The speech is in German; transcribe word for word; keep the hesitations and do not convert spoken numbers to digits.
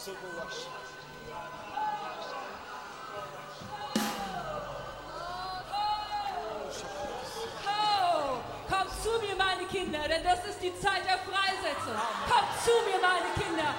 Oh, kommt zu mir, meine Kinder, denn das ist die Zeit der Freisetzung. Kommt zu mir, meine Kinder,